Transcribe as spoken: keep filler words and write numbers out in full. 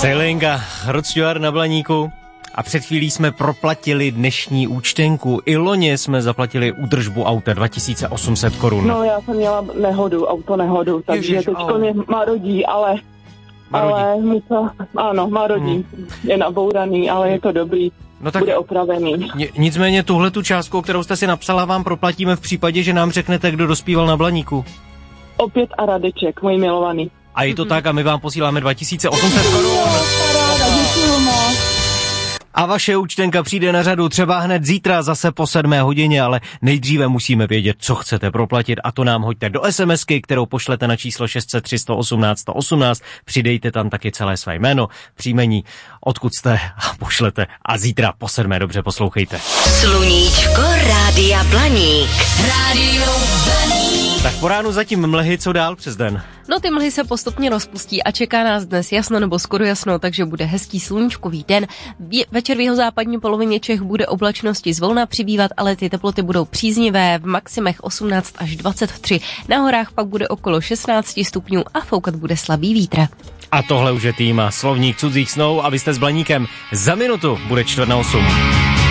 Sailing a Rod Stewart na Blaníku. A před chvílí jsme proplatili dnešní účtenku. I loni jsme zaplatili údržbu auta dva tisíce osm set korun. No já jsem měla nehodu, auto nehodu, takže Ježiš, teďko oh. mě marodí, ale... Marodí. Ale mi to, ano, marodí. Hmm. Je nabouraný, ale je to dobrý. No tak bude opravený. Nicméně tuhle tu částku, kterou jste si napsala, vám proplatíme v případě, že nám řeknete, kdo dospíval na Blaníku. Opět a Radeček, můj milovaný. A je to mm-hmm. tak a my vám posíláme dva tisíce osm set korun. A vaše účtenka přijde na řadu třeba hned zítra zase po sedmé hodině, ale nejdříve musíme vědět, co chcete proplatit, a to nám hoďte do SMSky, kterou pošlete na číslo šest set tři sto osmnáct sto osmnáct. Přidejte tam taky celé své jméno, příjmení, odkud jste, a pošlete. A zítra po sedmé dobře poslouchejte. Sluníčko Rádia Blaník. Rádio Blaník. Tak po ránu zatím mlhy, co dál přes den? No ty mlhy se postupně rozpustí a čeká nás dnes jasno nebo skoro jasno, takže bude hezký sluníčkový den. Večer v jeho západní polovině Čech bude oblačnosti zvolna přibývat, ale ty teploty budou příznivé, v maximech osmnáct až dvacet tři. Na horách pak bude okolo šestnáct stupňů a foukat bude slabý vítr. A tohle už je tým a slovník cudzích snů, a vy jste s Blaníkem. Za minutu bude čtvrt na osm.